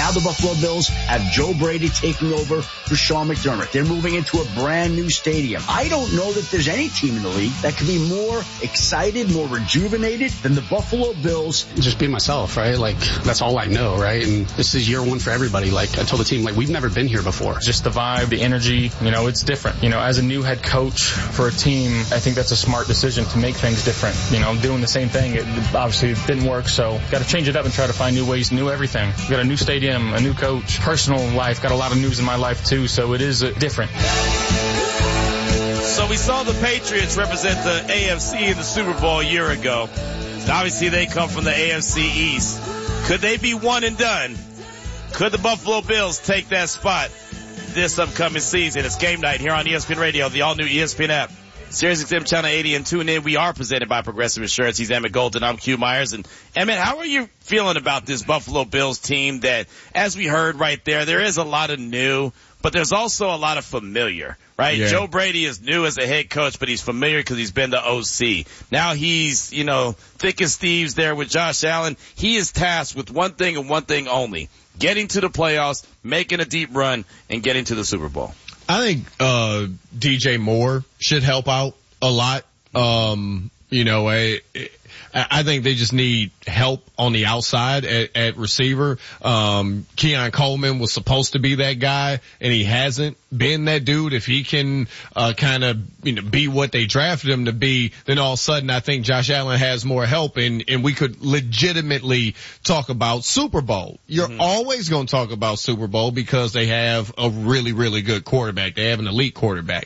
Now the Buffalo Bills have Joe Brady taking over for Sean McDermott. They're moving into a brand new stadium. I don't know that there's any team in the league that could be more excited, more rejuvenated than the Buffalo Bills. Just be myself, right? Like, that's all I know, right? And this is year one for everybody. Like, I told the team, like, we've never been here before. Just the vibe, the energy, it's different. As a new head coach for a team, I think that's a smart decision to make things different. Doing the same thing, it obviously didn't work, so got to change it up and try to find new ways, new everything. We got a new stadium, a new coach, personal life, got a lot of news in my life too, so it is different. So we saw the Patriots represent the AFC in the Super Bowl a year ago. Obviously they come from the AFC East. Could they be one and done? Could the Buffalo Bills take that spot this upcoming season? It's game night here on ESPN Radio, the all-new ESPN app, SiriusXM Channel 80, and tune in. We are presented by Progressive Insurance. He's Emmett Golden. I'm Q Myers. And Emmett, how are you feeling about this Buffalo Bills team that, as we heard right there is a lot of new, but there's also a lot of familiar, right? Yeah. Joe Brady is new as a head coach, but he's familiar because he's been the OC. Now he's, thick as thieves there with Josh Allen. He is tasked with one thing and one thing only: getting to the playoffs, making a deep run, and getting to the Super Bowl. I think DJ Moore should help out a lot. I think they just need help on the outside at receiver. Keon Coleman was supposed to be that guy, and he hasn't been that dude. If he can kind of be what they drafted him to be, then all of a sudden I think Josh Allen has more help, and we could legitimately talk about Super Bowl. You're always going to talk about Super Bowl because they have a really, really good quarterback. They have an elite quarterback,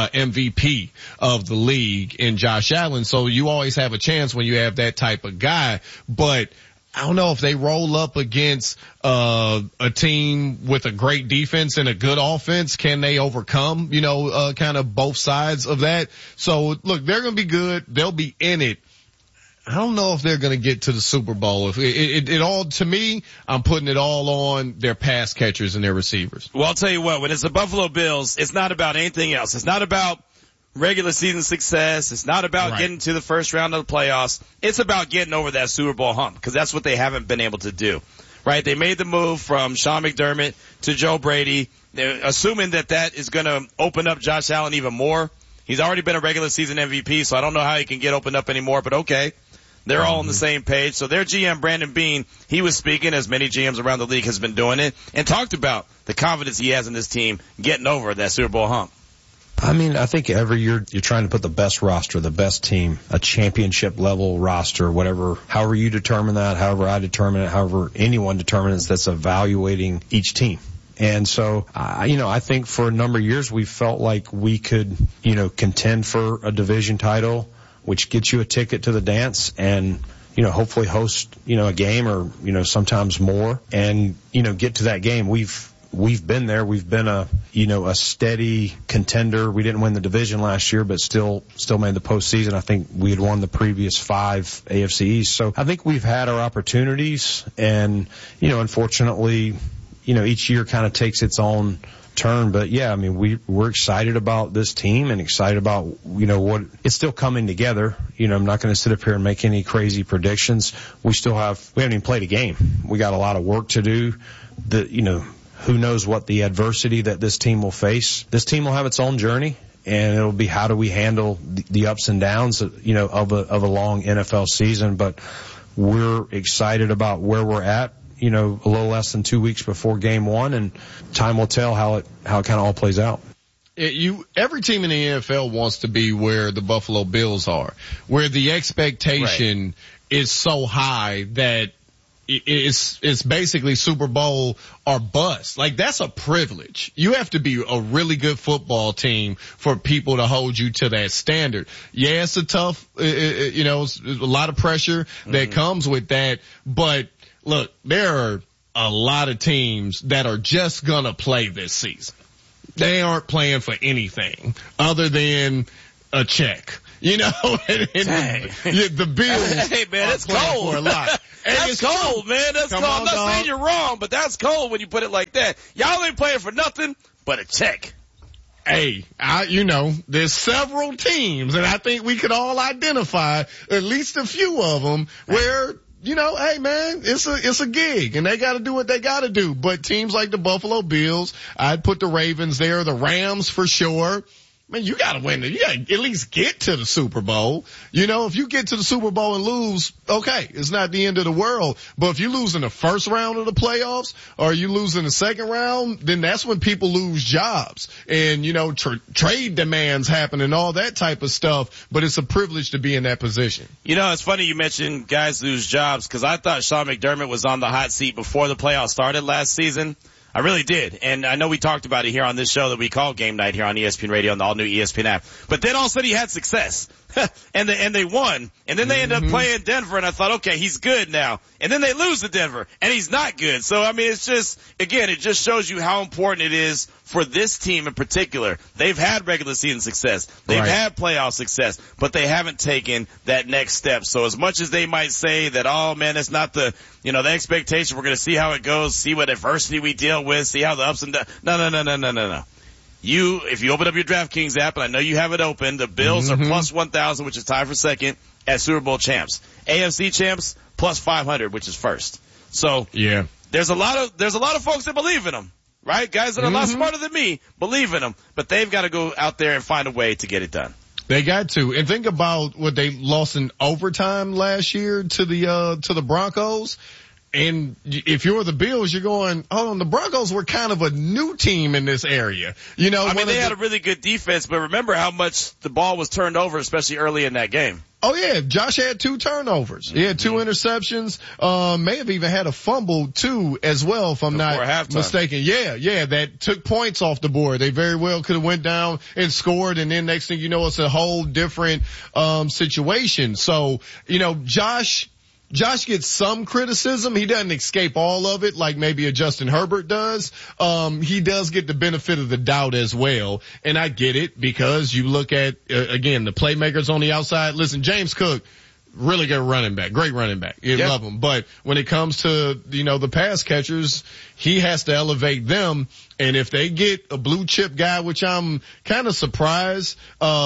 MVP of the league in Josh Allen. So you always have a chance when you have that type of guy. But I don't know if they roll up against a team with a great defense and a good offense. Can they overcome, kind of both sides of that? So look, they're going to be good. They'll be in it. I don't know if they're going to get to the Super Bowl. If it all, to me, I'm putting it all on their pass catchers and their receivers. Well, I'll tell you what, when it's the Buffalo Bills, it's not about anything else. It's not about regular season success. It's not about getting to the first round of the playoffs. It's about getting over that Super Bowl hump, because that's what they haven't been able to do, right? They made the move from Sean McDermott to Joe Brady. They're assuming that is going to open up Josh Allen even more. He's already been a regular season MVP, so I don't know how he can get opened up anymore, but okay. They're all on the same page. So their GM, Brandon Beane, he was speaking, as many GMs around the league has been doing it, and talked about the confidence he has in this team getting over that Super Bowl hump. I think every year you're trying to put the best roster, the best team, a championship level roster, however you determine that, however I determine it, however anyone determines that's evaluating each team. And so, I think for a number of years we felt like we could, contend for a division title, which gets you a ticket to the dance, and hopefully host, a game or, sometimes more, and, get to that game. We've been there. We've been a steady contender. We didn't win the division last year, but still made the postseason. I think we had won the previous 5 AFC East. So I think we've had our opportunities, and, unfortunately, each year kind of takes its own turn. But yeah, we're excited about this team and excited about, what it's still coming together. I'm not going to sit up here and make any crazy predictions. We haven't even played a game. We got a lot of work to do. Who knows what the adversity that this team will face. This team will have its own journey, and it'll be how do we handle the ups and downs, of a long NFL season. But we're excited about where we're at, a little less than 2 weeks before game 1, and time will tell how it kind of all plays out. Every team in the NFL wants to be where the Buffalo Bills are, where the expectation is so high that it's basically Super Bowl or bust. Like, that's a privilege. You have to be a really good football team for people to hold you to that standard. Yeah, it's a tough, it's a lot of pressure that comes with that. But look, there are a lot of teams that are just gonna play this season. They aren't playing for anything other than a check. The Bills. Hey man, it's cold. For a lot. That's cold, man. That's cold. I'm not saying you're wrong, but that's cold when you put it like that. Y'all ain't playing for nothing but a check. Hey, there's several teams, and I think we could all identify at least a few of them where hey man, it's a gig and they got to do what they got to do. But teams like the Buffalo Bills, I'd put the Ravens there, the Rams for sure. Man, you gotta win it. You gotta at least get to the Super Bowl. If you get to the Super Bowl and lose, okay, it's not the end of the world. But if you lose in the first round of the playoffs or you lose in the second round, then that's when people lose jobs and, trade demands happen and all that type of stuff. But it's a privilege to be in that position. It's funny you mentioned guys lose jobs because I thought Sean McDermott was on the hot seat before the playoffs started last season. I really did. And I know we talked about it here on this show that we call Game Night here on ESPN Radio and the all-new ESPN app. But then all of a sudden he had success. and they won. And then they ended up playing Denver, and I thought, okay, he's good now. And then they lose to Denver, and he's not good. So, it's just, again, it just shows you how important it is for this team in particular. They've had regular season success. They've had playoff success, but they haven't taken that next step. So as much as they might say that, oh man, it's not the expectation, we're going to see how it goes, see what adversity we deal with, see how the ups and downs. No. If you open up your DraftKings app, and I know you have it open, the Bills are plus 1,000, which is tied for second as Super Bowl champs. AFC champs plus 500, which is first. So yeah, there's a lot of folks that believe in them, right? Guys that are a lot smarter than me believe in them, but they've got to go out there and find a way to get it done. They got to. And think about what they lost in overtime last year to the Broncos. And if you're the Bills, you're going, the Broncos were kind of a new team in this area. They had a really good defense, but remember how much the ball was turned over, especially early in that game. Oh yeah, Josh had 2 turnovers. He had 2 interceptions. May have even had a fumble too as well, if I'm not mistaken. Yeah, that took points off the board. They very well could have went down and scored, and then next thing you know, it's a whole different situation. So, Josh gets some criticism. He doesn't escape all of it like maybe a Justin Herbert does. He does get the benefit of the doubt as well. And I get it because you look at, again, the playmakers on the outside. Listen, James Cook, really good running back, great running back. You love him. But when it comes to, the pass catchers, he has to elevate them. And if they get a blue chip guy, which I'm kind of surprised,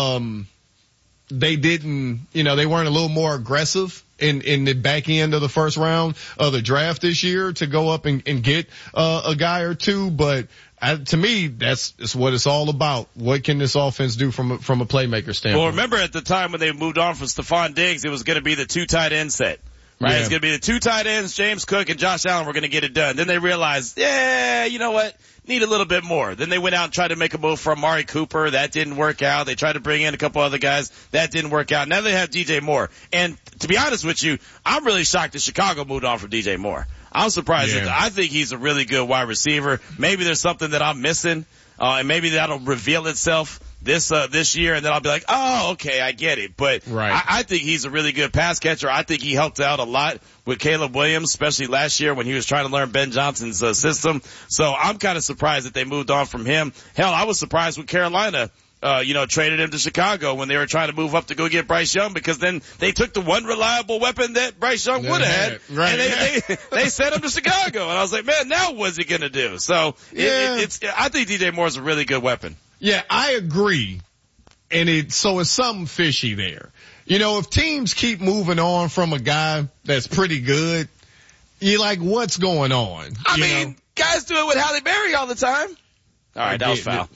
they didn't, they weren't a little more aggressive in the back end of the first round of the draft this year to go up and get a guy or two. But to me, that's what it's all about. What can this offense do from a playmaker standpoint? Well, remember at the time when they moved on from Stephon Diggs, it was going to be the 2 tight end set. Right? Yeah. It's going to be the 2 tight ends, James Cook and Josh Allen. We're going to get it done. Then they realized, you know what? Need a little bit more. Then they went out and tried to make a move for Amari Cooper. That didn't work out. They tried to bring in a couple other guys. That didn't work out. Now they have DJ Moore. And to be honest with you, I'm really shocked that Chicago moved on from DJ Moore. I'm surprised. I think he's a really good wide receiver. Maybe there's something that I'm missing, and maybe that'll reveal itself this year, and then I'll be like, oh, okay, I get it. But I think he's a really good pass catcher. I think he helped out a lot with Caleb Williams, especially last year when he was trying to learn Ben Johnson's system. So I'm kind of surprised that they moved on from him. Hell, I was surprised when Carolina traded him to Chicago when they were trying to move up to go get Bryce Young, because then they took the one reliable weapon that Bryce Young would have had, and they sent him to Chicago. And I was like, man, now what's he going to do? So I think DJ Moore's a really good weapon. Yeah, I agree. And it's something fishy there. If teams keep moving on from a guy that's pretty good, you're like, what's going on? I mean, guys do it with Halle Berry all the time. All right, that was foul.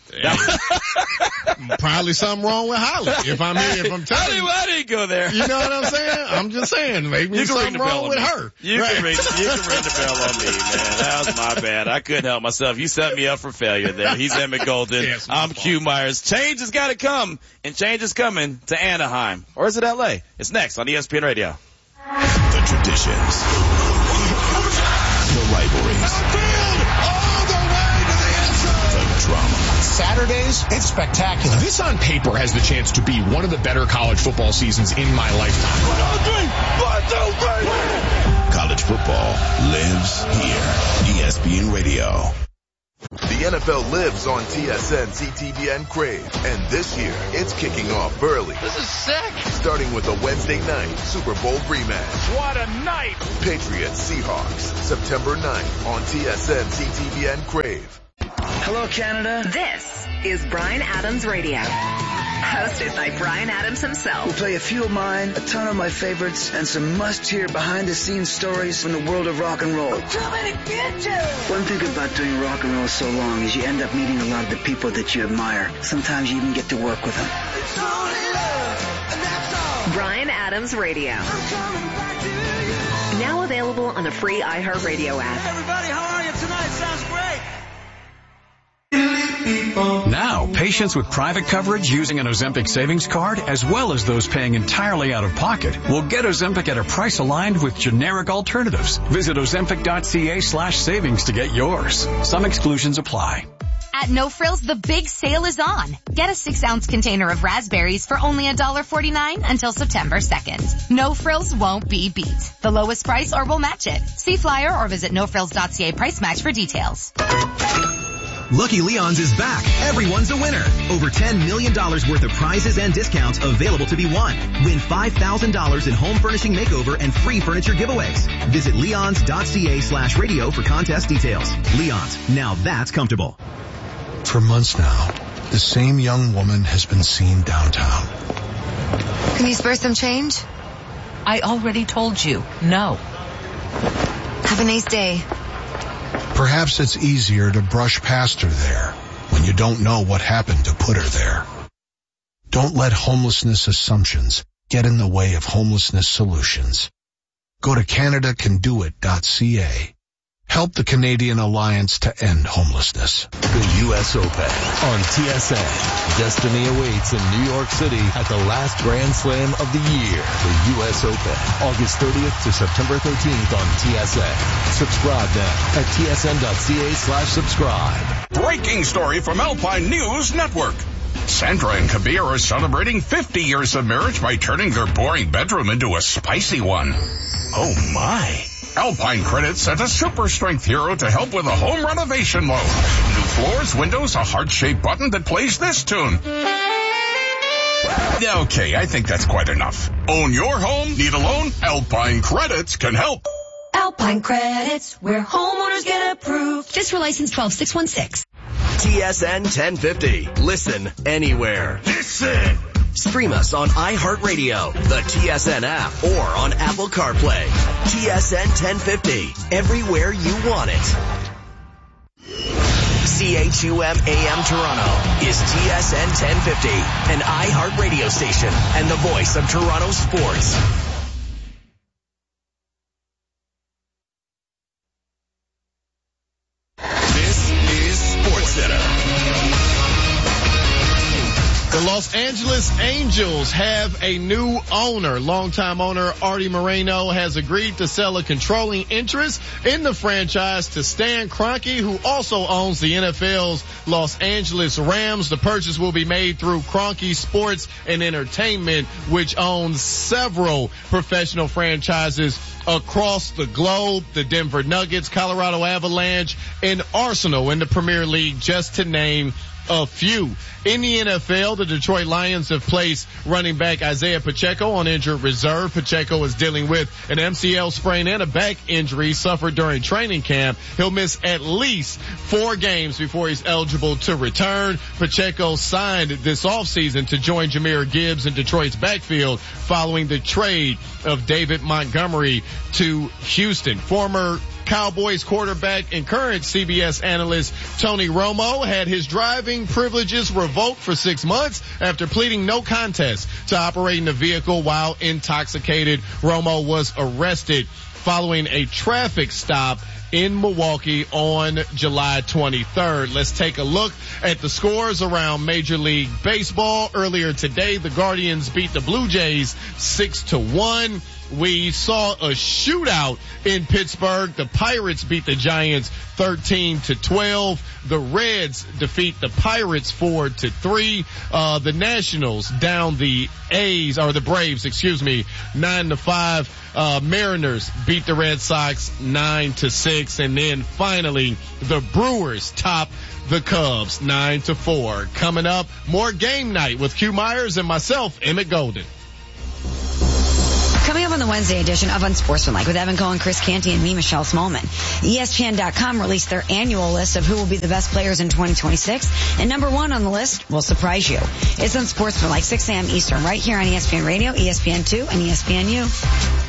Probably something wrong with Holly. If I'm telling you, I didn't go there. You know what I'm saying? I'm just saying, maybe something wrong with her. You can ring the bell on me, man. That was my bad. I couldn't help myself. You set me up for failure there. He's Emmett Golden. Yes, I'm Q Myers. Change has got to come, and change is coming to Anaheim. Or is it LA? It's next on ESPN Radio. The traditions, the rivalries. Drama. Saturdays, it's spectacular. This on paper has the chance to be one of the better college football seasons in my lifetime. 1, 2, 3. College football lives here. ESPN Radio. The NFL lives on TSN, CTVN, Crave. And this year, it's kicking off early. This is sick. Starting with a Wednesday night Super Bowl rematch. What a night. Patriots Seahawks, September 9th on TSN, CTVN, Crave. Hello, Canada. This is Bryan Adams Radio. Hosted by Bryan Adams himself. We'll play a few of mine, a ton of my favorites, and some must-hear behind-the-scenes stories from the world of rock and roll. Too many bitches! One thing about doing rock and roll so long is you end up meeting a lot of the people that you admire. Sometimes you even get to work with them. It's only love, and that's all. Bryan Adams Radio. I'm coming back to you. Now available on the free iHeartRadio app. Hey everybody, how are you tonight? Sounds great. Now, patients with private coverage using an Ozempic savings card, as well as those paying entirely out of pocket, will get Ozempic at a price aligned with generic alternatives. Visit Ozempic.ca/savings to get yours. Some exclusions apply. At No Frills, the big sale is on. Get a 6-ounce container of raspberries for only $1.49 until September 2nd. No Frills won't be beat. The lowest price or we'll match it. See flyer or visit nofrills.ca price match for details. Lucky Leon's is back. Everyone's a winner. Over $10 million worth of prizes and discounts available to be won. Win $5,000 in home furnishing makeover and free furniture giveaways. Visit leons.ca/radio for contest details. Leon's, now that's comfortable. For months now, the same young woman has been seen downtown. Can you spare some change? I already told you, no. Have a nice day. Perhaps it's easier to brush past her there when you don't know what happened to put her there. Don't let homelessness assumptions get in the way of homelessness solutions. Go to CanadaCanDoIt.ca. Help the Canadian Alliance to End Homelessness. The U.S. Open on TSN. Destiny awaits in New York City at the last Grand Slam of the year. The U.S. Open, August 30th to September 13th on TSN. Subscribe now at tsn.ca/subscribe. Breaking story from Alpine News Network. Sandra and Kabir are celebrating 50 years of marriage by turning their boring bedroom into a spicy one. Oh my. Alpine Credit sent a super strength hero to help with a home renovation loan. New floors, windows, a heart-shaped button that plays this tune. Okay, I think that's quite enough. Own your home? Need a loan? Alpine Credits can help. Alpine Credits, where homeowners get approved. Fiscal license 12616. TSN 1050. Listen anywhere. Listen. Stream us on iHeartRadio, the TSN app, or on Apple CarPlay. TSN 1050. Everywhere you want it. CHUM AM Toronto is TSN 1050, an iHeartRadio station and the voice of Toronto sports. This is SportsCenter. The Los Angeles Angels have a new owner. Longtime owner Artie Moreno has agreed to sell a controlling interest in the franchise to Stan Kroenke, who also owns the NFL's Los Angeles Rams. The purchase will be made through Kroenke Sports and Entertainment, which owns several professional franchises across the globe, the Denver Nuggets, Colorado Avalanche, and Arsenal in the Premier League, just to name a few. In the NFL, the Detroit Lions have placed running back Isaiah Pacheco on injured reserve. Pacheco is dealing with an MCL sprain and a back injury suffered during training camp. He'll miss at least 4 games before he's eligible to return. Pacheco signed this offseason to join Jahmyr Gibbs in Detroit's backfield following the trade of David Montgomery to Houston. Former Cowboys quarterback and current CBS analyst Tony Romo had his driving privileges revoked for 6 months after pleading no contest to operating the vehicle while intoxicated. Romo was arrested following a traffic stop in Milwaukee on July 23rd. Let's take a look at the scores around Major League Baseball. Earlier today, the Guardians beat the Blue Jays 6-1. We saw a shootout in Pittsburgh. The Pirates beat the Giants 13-12. The Reds defeat the Pirates 4-3. The Nationals down the Braves, 9-5. Mariners beat the Red Sox 9-6. And then finally, the Brewers top the Cubs 9-4. Coming up, more game night with Q Myers and myself, Emmett Golden. Coming up on the Wednesday edition of Unsportsmanlike with Evan Cohen, Chris Canty, and me, Michelle Smallman. ESPN.com released their annual list of who will be the best players in 2026, and number 1 on the list will surprise you. It's Unsportsmanlike, 6 a.m. Eastern, right here on ESPN Radio, ESPN2, and ESPNU.